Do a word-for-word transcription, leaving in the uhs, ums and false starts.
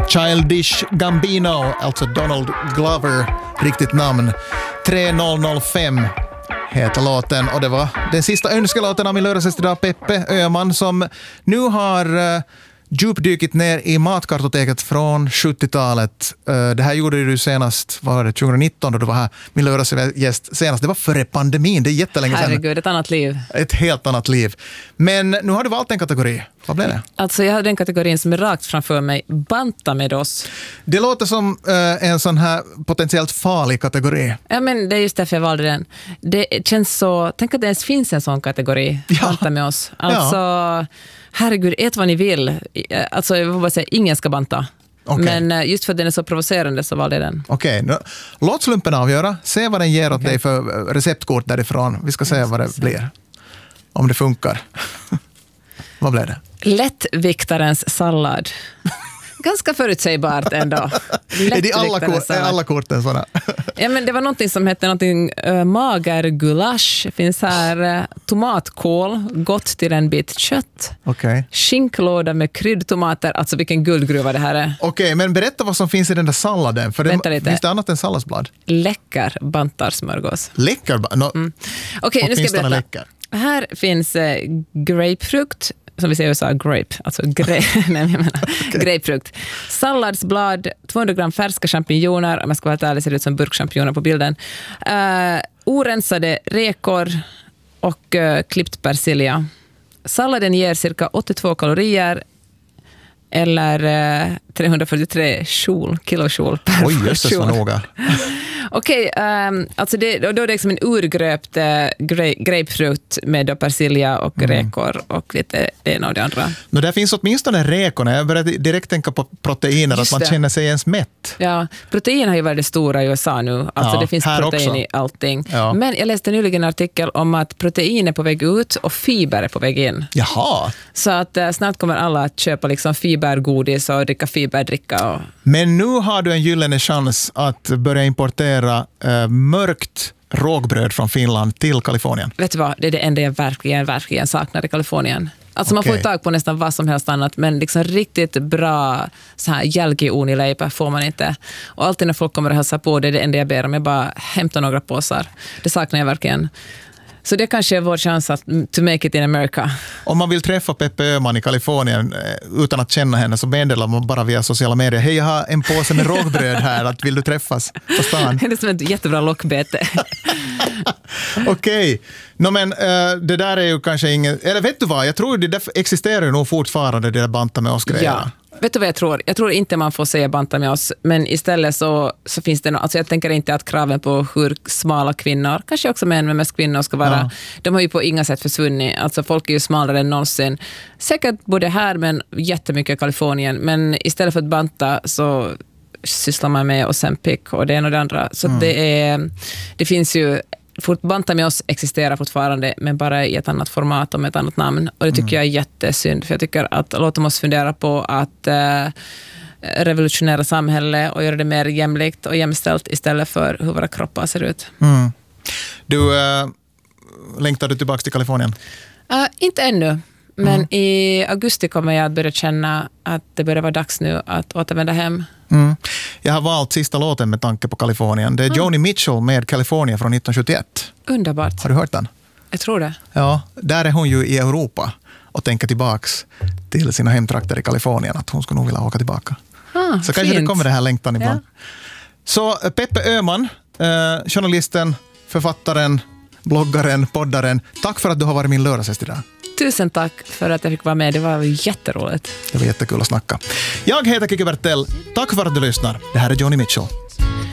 Childish Gambino, alltså Donald Glover, riktigt namn. tre noll noll fem heter låten, och det var den sista önskelåten av min lördags idag, Peppe Öhman, som nu har uh, djupdykit ner i matkartoteket från sjuttiotalet. Uh, det här gjorde du senast, vad var det, tjugonitton, då du var här, min lördagsgäst senast. Det var före pandemin, det är jättelänge sedan. Herregud, ett annat liv. Ett helt annat liv. Men nu har du valt en kategori. Vad blev det? Alltså jag hade den kategorin som är rakt framför mig, banta med oss. Det låter som uh, en sån här potentiellt farlig kategori. Ja, men det är just därför jag valde den. Det känns så, tänk att det ens finns en sån kategori, ja. Banta med oss. Alltså, ja. Herregud, ät vad ni vill. Alltså jag vill bara säga, ingen ska banta. Okay. Men just för att den är så provocerande så valde jag den. Okej, okay. Låt slumpen avgöra. Se vad den ger åt okay. dig för receptkort därifrån. Vi ska se vad det blir. Om det funkar. Vad blev det? Lättviktarens sallad. Ganska förutsägbart ändå. Är det alla, kort, är alla korten sådana? Ja, men det var någonting som hette någonting uh, mager gulasch. Det finns här uh, tomatkål, gott till en bit kött. Okay. Skinklåda med kryddtomater. Alltså vilken guldgruva det här är. Okej, okay, men berätta vad som finns i den där salladen. För Vänta det, lite. Finns det annat än salladsblad? Läcker bantarsmörgås. Läcker? No, mm. Okej, okay, nu ska jag berätta. Läcker. Här finns uh, grapefrukt. Som vi säger så grape, alltså gre- nej, jag menar, okay. grapefrukt. Salladsblad, tvåhundra gram färska champinjoner, om jag ska vara ärlig ser det ut som burkchampinjoner på bilden. Uh, orensade rekor och uh, klippt persilja. Salladen ger cirka åttiotvå kalorier eller uh, trehundrafyrtiotre joule, kilojoule per Oj, jösses vad noga. Okej, okay, um, alltså det, då är det liksom en urgröpt uh, gra- grapefrukt med persilja och mm. räkor och lite det ena och det andra. Men där finns åtminstone räkorna. Jag började direkt tänka på proteiner, just att man det. känner sig ens mätt. Ja, protein har ju varit stora i U S A nu. Alltså ja, det finns protein också. I allting. Ja. Men jag läste nyligen en artikel om att protein är på väg ut och fiber är på väg in. Jaha. Så att uh, snart kommer alla att köpa liksom fibergodis och dricka fiberdricka. Och... Men nu har du en gyllene chans att börja importera Uh, mörkt rågbröd från Finland till Kalifornien. Vet du vad? Det är det enda jag verkligen, verkligen saknar i Kalifornien. Alltså okay. Man får ju tag på nästan vad som helst annat, men liksom riktigt bra så här jälkiunileipä får man inte. Och alltid när folk kommer att hälsa på, det är det enda jag ber om. Jag bara hämtar några påsar. Det saknar jag verkligen. Så det kanske är vår chans att to make it in America. Om man vill träffa Peppe Öhman i Kalifornien utan att känna henne så meddelar man bara via sociala medier. Hej, jag har en påse med rågbröd här. Att vill du träffas på stan? Det är som ett jättebra lockbete. Okej. Okay. No, men uh, det där är ju kanske ingen... Eller vet du vad? Jag tror det existerar ju nog fortfarande det där banta med oss grejer. Ja. Vet du vad jag tror? Jag tror inte man får säga banta med oss, men istället så, så finns det no, alltså jag tänker inte att kraven på hur smala kvinnor, kanske också män men mest kvinnor ska vara, ja. De har ju på inga sätt försvunnit. Alltså folk är ju smalare än någonsin. Säkert både här men jättemycket i Kalifornien, men istället för att banta så sysslar man med Ozempic och det ena och det andra. Så mm. det är, det finns ju Fort, banta med oss existerar fortfarande, men bara i ett annat format och med ett annat namn. Och det tycker mm. jag är jättesynd, för jag tycker att låt oss fundera på att eh, revolutionera samhället och göra det mer jämlikt och jämställt istället för hur våra kroppar ser ut. Mm. Du, äh, längtar du tillbaka till Kalifornien? Uh, inte ännu. Men mm. i augusti kommer jag att börja känna att det börjar vara dags nu att återvända hem. Mm. Jag har valt sista låten med tanke på Kalifornien. Det är mm. Joni Mitchell med California från nittonhundrasjuttioett. Underbart. Har du hört den? Jag tror det. Ja, där är hon ju i Europa och tänker tillbaks till sina hemtrakter i Kalifornien. Att hon skulle nog vilja åka tillbaka. Ah, Så kanske det kommer det här längtan ibland. Ja. Så Peppe Öhman, eh, journalisten, författaren, bloggaren, poddaren. Tack för att du har varit min lördagsgäst idag. Tusen tack för att jag fick vara med. Det var jätteroligt. Det var jättekul att snacka. Jag heter Kiki Bertell. Tack för att du lyssnar. Det här är Joni Mitchell.